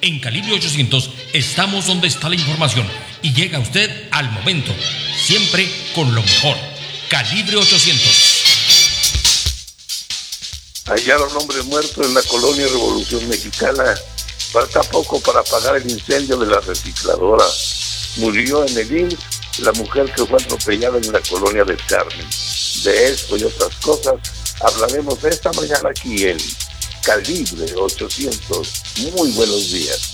En Calibre 800 estamos donde está la información y llega usted al momento, siempre con lo mejor. Calibre 800. Hallaron hombres muertos en la colonia Revolución Mexicana. Falta poco para apagar el incendio de la recicladora. Murió en el IMSS la mujer que fue atropellada en la colonia del Carmen. De esto y otras cosas hablaremos esta mañana aquí en Calibre 800. Muy buenos días.